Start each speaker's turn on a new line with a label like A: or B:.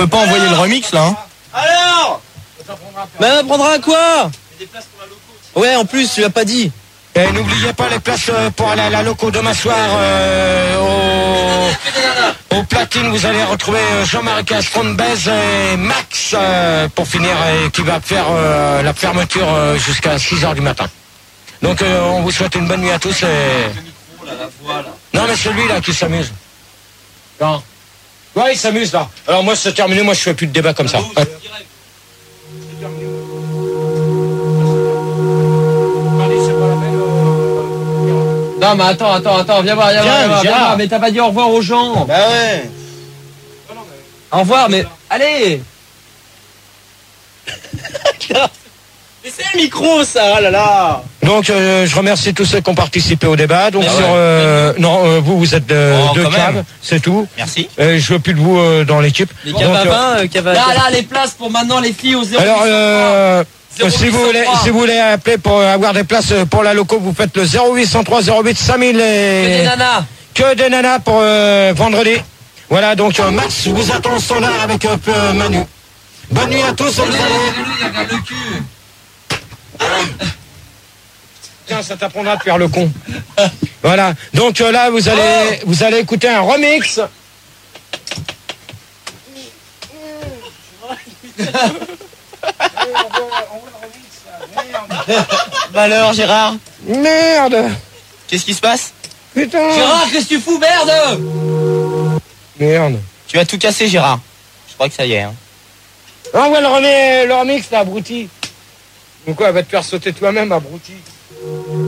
A: peux pas envoyer le remix là, hein.
B: Alors
A: Mais elle prendra quoi? Ouais, en plus, tu l'as pas dit.
C: Et n'oubliez pas les places pour aller à la loco demain soir au platine. Vous allez retrouver Jean-Marie Casfront-Bez et Max pour finir et qui va faire la fermeture jusqu'à 6h du matin. Donc on vous souhaite une bonne nuit à tous. Non mais c'est lui là qui s'amuse. Non. Ouais, il s'amuse là. Alors moi c'est terminé, moi je fais plus de débat comme ça. Ouais.
A: Non, mais attends, viens voir, mais t'as pas dit au revoir aux gens.
B: Bah ouais.
A: Au revoir, mais allez. Mais c'est le micro, ça, oh là là.
C: Donc je remercie tous ceux qui ont participé au débat. Donc vous êtes deux caves, c'est tout.
B: Merci.
C: Je veux plus de vous dans l'équipe.
A: Les caves à vin, là, les places pour maintenant les filles au 0.
C: Alors si vous voulez appeler pour avoir des places pour la loco, vous faites le 0803 08 5000 et que des nanas pour vendredi. Voilà, donc Max vous attend au standard avec Manu. Bonne nuit à tous.
A: Regarde le cul.
C: Tiens, ça t'apprendra de faire le con. Voilà. Donc là, vous allez écouter un remix.
B: Bah alors, Gérard,
C: Merde.
B: qu'est-ce qui se passe?
C: Putain.
A: Gérard, qu'est-ce que tu fous, merde?
C: Merde.
B: Tu vas tout casser, Gérard. Je crois que ça y est. Hein.
C: Envoie le remix là, abruti. Donc quoi, elle va te faire sauter toi-même, abruti.